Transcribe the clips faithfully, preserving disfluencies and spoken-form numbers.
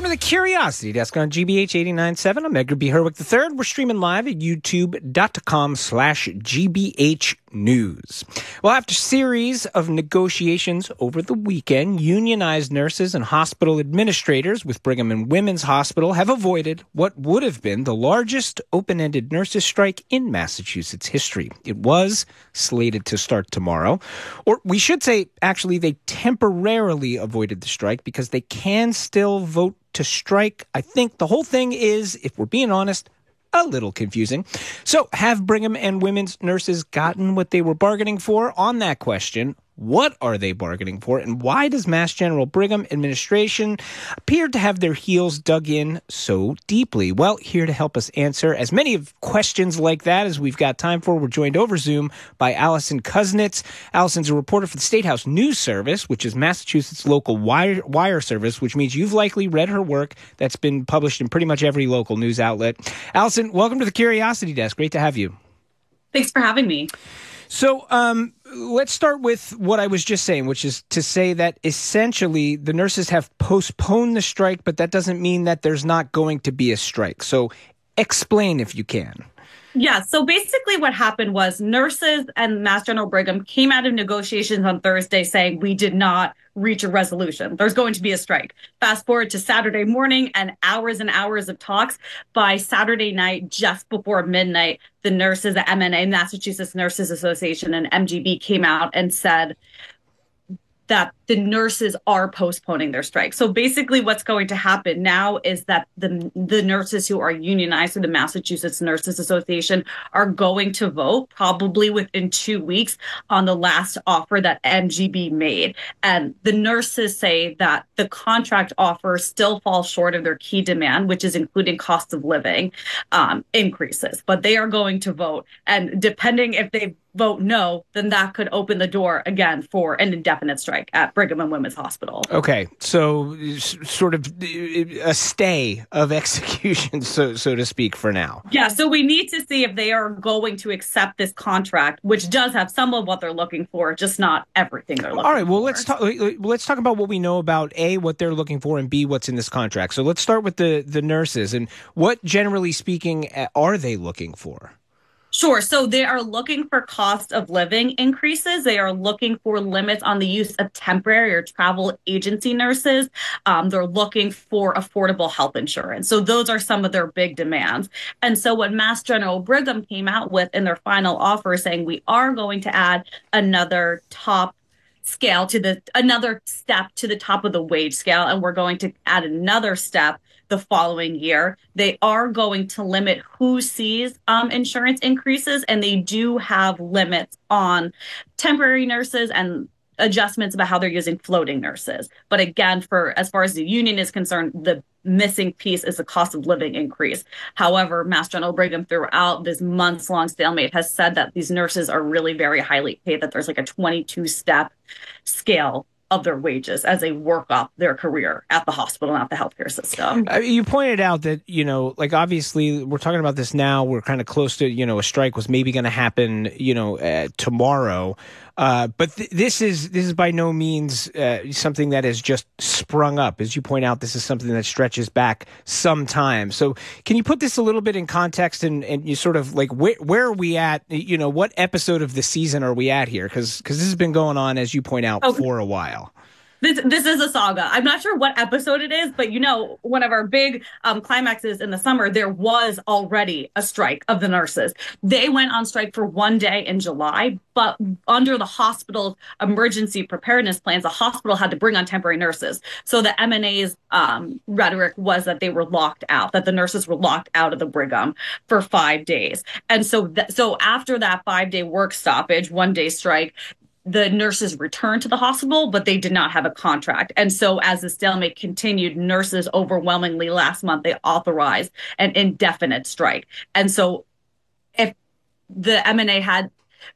to the Curiosity Desk on G B H eighty-nine point seven. I'm Edgar B. Herwick the third. We're streaming live at youtube.com slash GBH News. Well, after a series of negotiations over the weekend, unionized nurses and hospital administrators with Brigham and Women's Hospital have avoided what would have been the largest open-ended nurses strike in Massachusetts history. It was slated to start tomorrow. Or we should say, actually, they temporarily avoided the strike because they can still vote to strike. I think the whole thing is, if we're being honest, a little confusing. So have Brigham and Women's nurses gotten what they were bargaining for? On that question, what are they bargaining for, and why does Mass General Brigham administration appear to have their heels dug in so deeply? Well, here to help us answer as many of questions like that as we've got time for, we're joined over Zoom by Allison Kuznits. Allison's a reporter for the State House News Service, which is Massachusetts' local wire, wire service, which means you've likely read her work that's been published in pretty much every local news outlet. Allison, welcome to the Curiosity Desk. Great to have you. Thanks for having me. So um, let's start with what I was just saying, which is to say that essentially the nurses have postponed the strike, but that doesn't mean that there's not going to be a strike. So explain if you can. Yeah, so basically what happened was nurses and Mass General Brigham came out of negotiations on Thursday saying we did not reach a resolution. There's going to be a strike. Fast forward to Saturday morning and hours and hours of talks. By Saturday night, just before midnight, the nurses at M N A, Massachusetts Nurses Association, and M G B came out and said that the nurses are postponing their strike. So basically what's going to happen now is that the the nurses who are unionized through the Massachusetts Nurses Association are going to vote probably within two weeks on the last offer that M G B made. And the nurses say that the contract offer still falls short of their key demand, which is including cost of living um, increases. But they are going to vote. And depending if they vote no, then that could open the door again for an indefinite strike at Brigham and Women's Hospital. Okay, so sort of a stay of execution, so so to speak, for now. Yeah, so we need to see if they are going to accept this contract, which does have some of what they're looking for, just not everything they're looking for. All right, well, for. let's talk. Let's talk about what we know about A, what they're looking for, and B, what's in this contract. So let's start with the the nurses and what, generally speaking, are they looking for? Sure. So they are looking for cost of living increases. They are looking for limits on the use of temporary or travel agency nurses. Um, they're looking for affordable health insurance. So those are some of their big demands. And so what Mass General Brigham came out with in their final offer saying we are going to add another top scale to the another step to the top of the wage scale, and we're going to add another step the following year. They are going to limit who sees um, insurance increases, and they do have limits on temporary nurses and adjustments about how they're using floating nurses. But again, for as far as the union is concerned, the missing piece is the cost of living increase. However, Mass General Brigham, throughout this months-long stalemate, has said that these nurses are really very highly paid, that there's like a twenty-two step scale of their wages as they work up their career at the hospital and at the healthcare system. Uh, you pointed out that, you know, like obviously we're talking about this now. We're kind of close to, you know, a strike was maybe going to happen, you know, uh, tomorrow. Uh, but th- this is this is by no means uh, something that has just sprung up. As you point out, this is something that stretches back some time. So can you put this a little bit in context and, and you sort of like where, where are we at? You know, what episode of the season are we at here? Because because this has been going on, as you point out, okay, for a while. This this is a saga. I'm not sure what episode it is, but you know, one of our big um, climaxes in the summer, there was already a strike of the nurses. They went on strike for one day in July, but under the hospital's emergency preparedness plans, the hospital had to bring on temporary nurses. So the M N A's um, rhetoric was that they were locked out, that the nurses were locked out of the Brigham for five days. And so, th- so after that five-day work stoppage, one-day strike, the nurses returned to the hospital, but they did not have a contract. And so as the stalemate continued, nurses overwhelmingly last month, they authorized an indefinite strike. And so if the M N A had,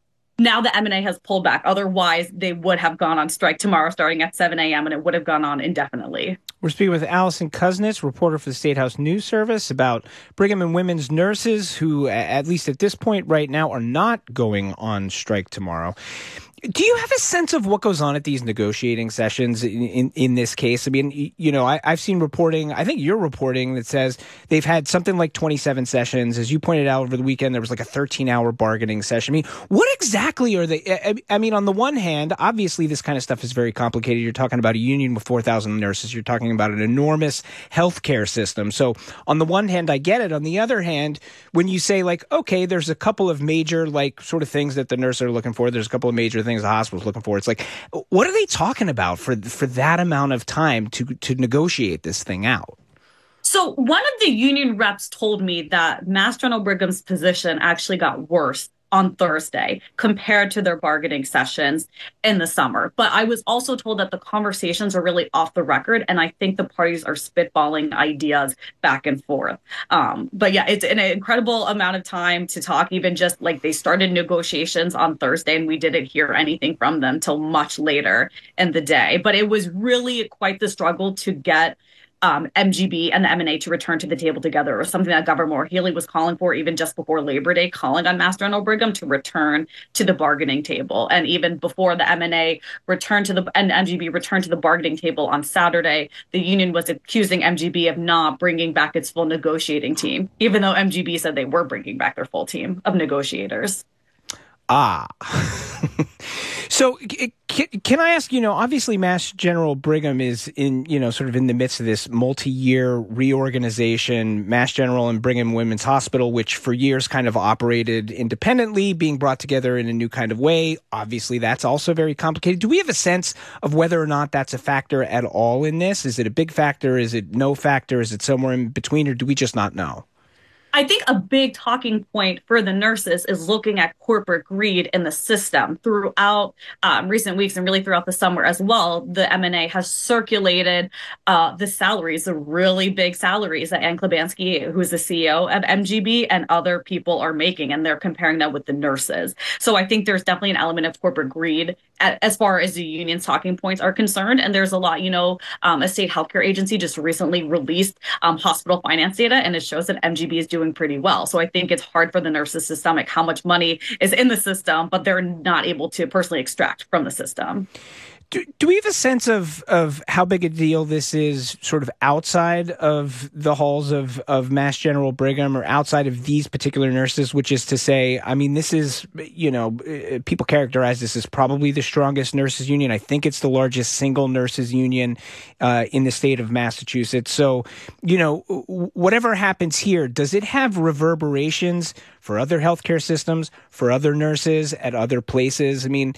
now the M N A has pulled back. Otherwise, they would have gone on strike tomorrow starting at seven a.m. and it would have gone on indefinitely. We're speaking with Allison Kuznits, reporter for the State House News Service, about Brigham and Women's nurses who, at least at this point right now, are not going on strike tomorrow. Do you have a sense of what goes on at these negotiating sessions in, in, in this case? I mean, you know, I, I've seen reporting, I think you're reporting that says they've had something like twenty-seven sessions. As you pointed out over the weekend, there was like a thirteen-hour bargaining session. I mean, what exactly are they? I, I mean, on the one hand, obviously this kind of stuff is very complicated. You're talking about a union with four thousand nurses. You're talking about an enormous healthcare system. So on the one hand, I get it. On the other hand, when you say like, okay, there's a couple of major like sort of things that the nurses are looking for, there's a couple of major things things the hospital's looking for. It's like, what are they talking about for for that amount of time to to negotiate this thing out? So one of the union reps told me that Mass General Brigham's position actually got worse on Thursday compared to their bargaining sessions in the summer. But I was also told that the conversations are really off the record, and I think the parties are spitballing ideas back and forth. Um, but yeah, it's an incredible amount of time to talk, even just like they started negotiations on Thursday and we didn't hear anything from them till much later in the day. But it was really quite the struggle to get Um, M G B and the M N A to return to the table together, or something that Governor Maura Healey was calling for even just before Labor Day, calling on Mass General Brigham to return to the bargaining table. And even before the M N A returned to the and M G B returned to the bargaining table on Saturday, the union was accusing M G B of not bringing back its full negotiating team, even though M G B said they were bringing back their full team of negotiators. Ah. So can, can I ask, you know, obviously Mass General Brigham is in, you know, sort of in the midst of this multi-year reorganization. Mass General and Brigham Women's Hospital, which for years kind of operated independently, being brought together in a new kind of way. Obviously, that's also very complicated. Do we have a sense of whether or not that's a factor at all in this? Is it a big factor? Is it no factor? Is it somewhere in between, or do we just not know? I think a big talking point for the nurses is looking at corporate greed in the system. Throughout um, recent weeks and really throughout the summer as well, the M N A has circulated uh, the salaries, the really big salaries that Ann Klebanski, who's the C E O of M G B, and other people are making, and they're comparing that with the nurses. So I think there's definitely an element of corporate greed at, as far as the union's talking points are concerned. And there's a lot, you know, um, a state healthcare agency just recently released um, hospital finance data, and it shows that M G B is doing doing pretty well. So I think it's hard for the nurses to stomach how much money is in the system, but they're not able to personally extract from the system. Do, do we have a sense of, of how big a deal this is sort of outside of the halls of, of Mass General Brigham, or outside of these particular nurses, which is to say, I mean, this is, you know, people characterize this as probably the strongest nurses union. I think it's the largest single nurses union uh, in the state of Massachusetts. So, you know, whatever happens here, does it have reverberations for other healthcare systems, for other nurses at other places? I mean,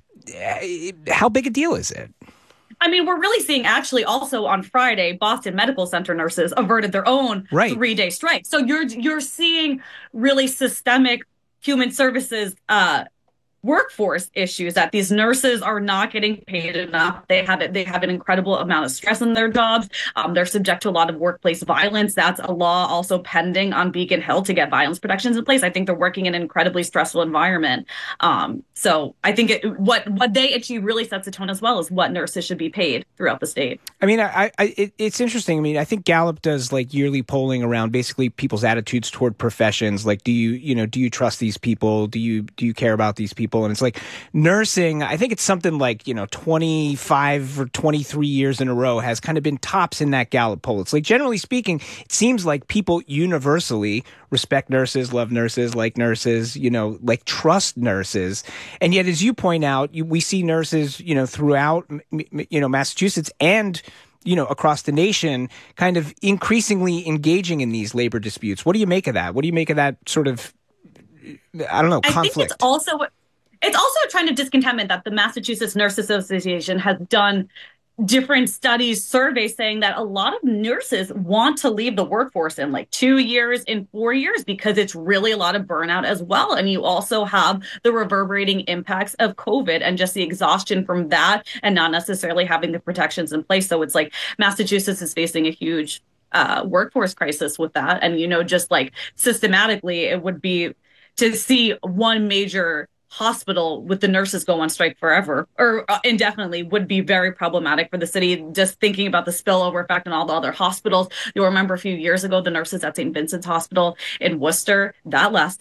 how big a deal is it? I mean, we're really seeing actually also on Friday, Boston Medical Center nurses averted their own right. three-day strike. So you're you're seeing really systemic human services uh, workforce issues, that these nurses are not getting paid enough. They have it. They have an incredible amount of stress in their jobs. Um, they're subject to a lot of workplace violence. That's a law also pending on Beacon Hill to get violence protections in place. I think they're working in an incredibly stressful environment. Um, so I think it, what what they achieve really sets the tone as well as what nurses should be paid throughout the state. I mean, I, I it, it's interesting. I mean, I think Gallup does like yearly polling around basically people's attitudes toward professions. Like, do you you know do you trust these people? Do you do you care about these people? And it's like nursing, I think it's something like, you know, twenty-five or twenty-three years in a row has kind of been tops in that Gallup poll. It's like, generally speaking, it seems like people universally respect nurses, love nurses, like nurses, you know, like trust nurses. And yet, as you point out, you, we see nurses, you know, throughout, you know, Massachusetts and you know, across the nation, kind of increasingly engaging in these labor disputes. What do you make of that? What do you make of that sort of, I don't know, conflict? I think it's also It's also a trend of discontentment that the Massachusetts Nurse Association has done different studies, surveys saying that a lot of nurses want to leave the workforce in like two years, in four years, because it's really a lot of burnout as well. And you also have the reverberating impacts of COVID and just the exhaustion from that and not necessarily having the protections in place. So it's like Massachusetts is facing a huge uh, workforce crisis with that. And, you know, just like systematically, it would be to see one major hospital with the nurses go on strike forever or uh, indefinitely would be very problematic for the city. Just thinking about the spillover effect on all the other hospitals. You'll remember a few years ago, the nurses at Saint Vincent's Hospital in Worcester, that lasted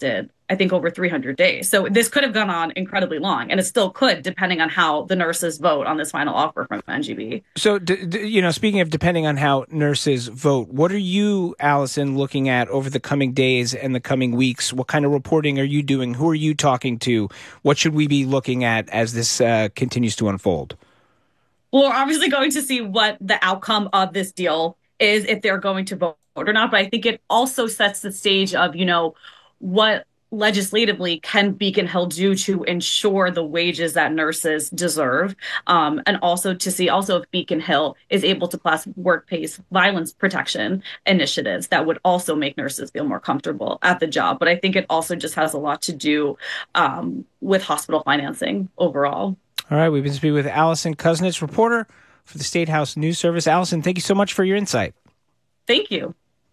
I think, over three hundred days. So this could have gone on incredibly long, and it still could, depending on how the nurses vote on this final offer from N G B. So, d- d- you know, speaking of depending on how nurses vote, what are you, Allison, looking at over the coming days and the coming weeks? What kind of reporting are you doing? Who are you talking to? What should we be looking at as this uh, continues to unfold? Well, we're obviously going to see what the outcome of this deal is, if they're going to vote or not. But I think it also sets the stage of, you know, what legislatively can Beacon Hill do to ensure the wages that nurses deserve, um, and also to see also if Beacon Hill is able to pass workplace violence protection initiatives that would also make nurses feel more comfortable at the job. But I think it also just has a lot to do um, with hospital financing overall. All right, we've been speaking with Allison Kuznits, reporter for the State House News Service. Allison, thank you so much for your insight. Thank you.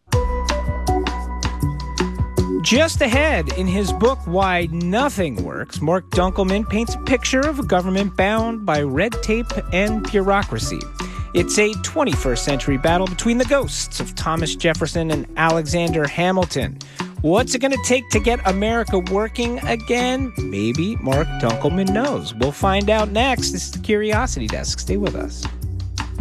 Just ahead, in his book, Why Nothing Works, Mark Dunkelman paints a picture of a government bound by red tape and bureaucracy. It's a twenty-first century battle between the ghosts of Thomas Jefferson and Alexander Hamilton. What's it going to take to get America working again? Maybe Mark Dunkelman knows. We'll find out next. This is the Curiosity Desk. Stay with us.